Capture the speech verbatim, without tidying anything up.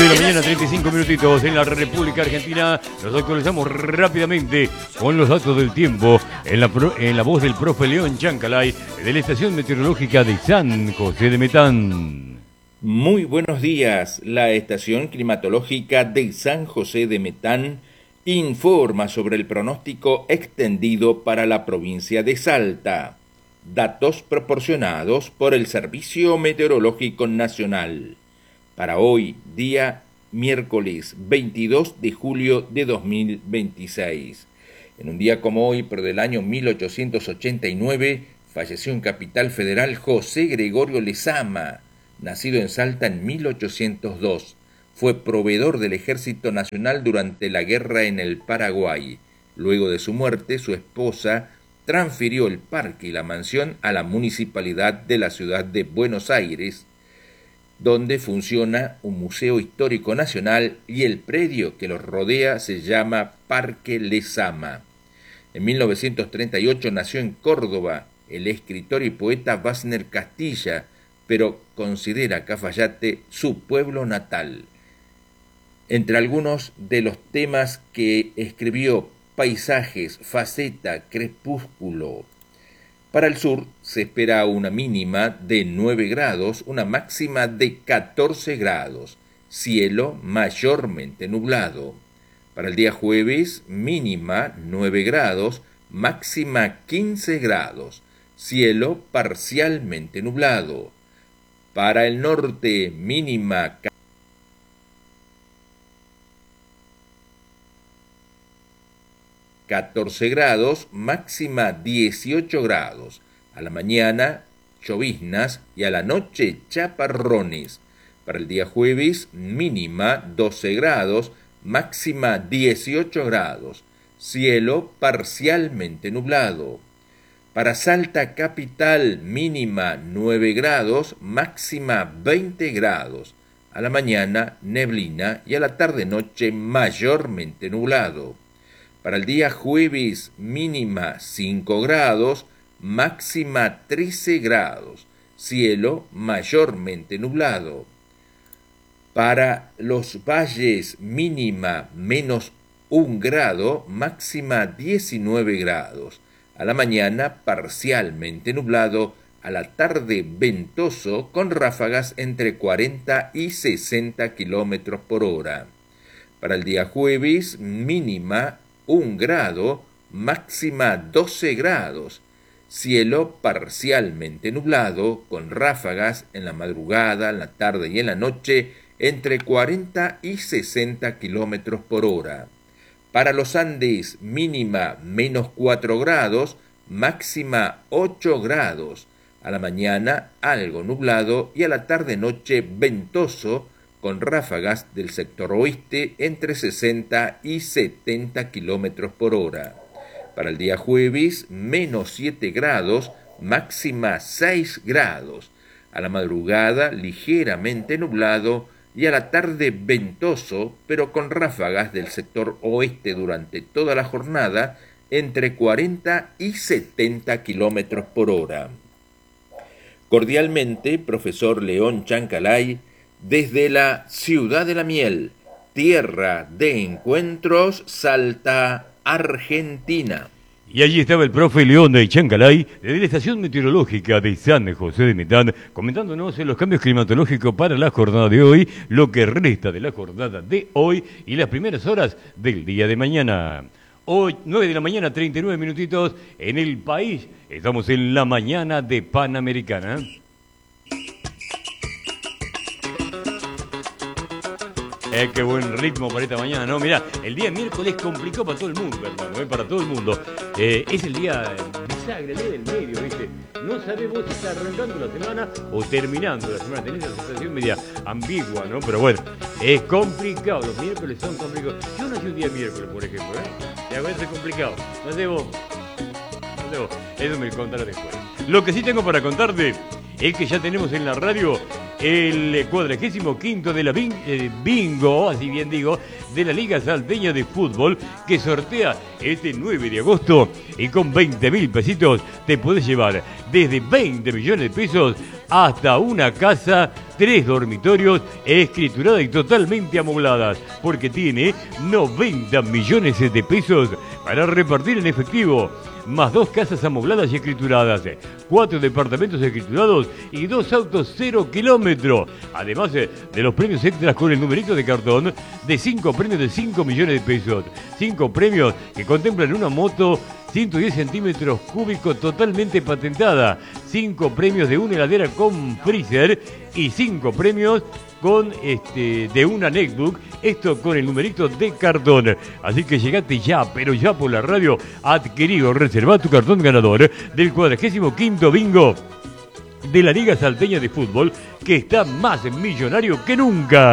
de la mañana, treinta y cinco minutitos en la República Argentina. Nos actualizamos rápidamente con los datos del tiempo en la, pro, en la voz del profe León Chancalay de la Estación Meteorológica de San José de Metán. Muy buenos días. La Estación Climatológica de San José de Metán informa sobre el pronóstico extendido para la provincia de Salta. Datos proporcionados por el Servicio Meteorológico Nacional. Para hoy, día miércoles veintidós de julio de dos mil veintiséis. En un día como hoy, pero del año mil ochocientos ochenta y nueve, falleció en Capital Federal José Gregorio Lezama, nacido en Salta en mil ochocientos dos. Fue proveedor del Ejército Nacional durante la guerra en el Paraguay. Luego de su muerte, su esposa transfirió el parque y la mansión a la Municipalidad de la Ciudad de Buenos Aires, donde funciona un Museo Histórico Nacional y el predio que los rodea se llama Parque Lezama. En mil novecientos treinta y ocho nació en Córdoba el escritor y poeta Vásner Castilla, pero considera Cafayate su pueblo natal. Entre algunos de los temas que escribió: paisajes, faceta, crepúsculo. Para el sur se espera una mínima de nueve grados, una máxima de catorce grados, cielo mayormente nublado. Para el día jueves, mínima nueve grados, máxima quince grados, cielo parcialmente nublado. Para el norte, mínima catorce grados, máxima dieciocho grados. A la mañana, lloviznas y a la noche, chaparrones. Para el día jueves, mínima doce grados, máxima dieciocho grados. Cielo parcialmente nublado. Para Salta capital, mínima nueve grados, máxima veinte grados. A la mañana, neblina y a la tarde-noche, mayormente nublado. Para el día jueves, mínima cinco grados, máxima trece grados, cielo mayormente nublado. Para los valles, mínima menos un grado, máxima diecinueve grados. A la mañana, parcialmente nublado, a la tarde ventoso, con ráfagas entre cuarenta y sesenta kilómetros por hora. Para el día jueves, mínima un grado, máxima doce grados, cielo parcialmente nublado, con ráfagas en la madrugada, en la tarde y en la noche, entre cuarenta y sesenta kilómetros por hora. Para los Andes, mínima menos cuatro grados, máxima ocho grados, a la mañana algo nublado y a la tarde-noche ventoso, con ráfagas del sector oeste entre sesenta y setenta kilómetros por hora. Para el día jueves, menos siete grados, máxima seis grados. A la madrugada, ligeramente nublado y a la tarde ventoso, pero con ráfagas del sector oeste durante toda la jornada entre cuarenta y setenta kilómetros por hora. Cordialmente, profesor León Chancalay, desde la Ciudad de la Miel, tierra de encuentros, Salta, Argentina. Y allí estaba el profe León de Chancalay, de la Estación Meteorológica de San José de Metán, comentándonos los cambios climatológicos para la jornada de hoy, lo que resta de la jornada de hoy y las primeras horas del día de mañana. Hoy, nueve de la mañana, treinta y nueve minutitos, en el país. Estamos en la mañana de Panamericana. Eh, qué buen ritmo para esta mañana, ¿no? Mirá, el día miércoles complicó para todo el mundo, hermano, ¿eh? Para todo el mundo. Eh, es el día bisagra, el día del medio, ¿viste? No sabemos si está arrancando la semana o terminando la semana. Tenés esa sensación media ambigua, ¿no? Pero bueno, es complicado. Los miércoles son complicados. Yo nací un día miércoles, por ejemplo, ¿eh? Y a veces es complicado. No sé vos. No sé vos. Eso me contarás después. Lo que sí tengo para contarte es que ya tenemos en la radio el cuadragésimo quinto de la bing, eh, bingo, así bien digo, de la Liga Salteña de Fútbol, que sortea este nueve de agosto, y con veinte mil pesitos te podés llevar desde veinte millones de pesos hasta una casa tres dormitorios, escrituradas y totalmente amobladas, porque tiene noventa millones de pesos para repartir en efectivo, más dos casas amobladas y escrituradas, cuatro departamentos escriturados y dos autos cero kilómetros, además de los premios extras con el numerito de cartón de cinco premios de cinco millones de pesos, cinco premios que contemplan una moto ciento diez centímetros cúbicos totalmente patentada, cinco premios de una heladera con freezer y cinco premios con este de una netbook, esto con el numerito de cartón. Así que llegate ya, pero ya por la radio, adquirido, reserva tu cartón ganador del cuadragésimo quinto bingo de la Liga Salteña de Fútbol, que está más millonario que nunca.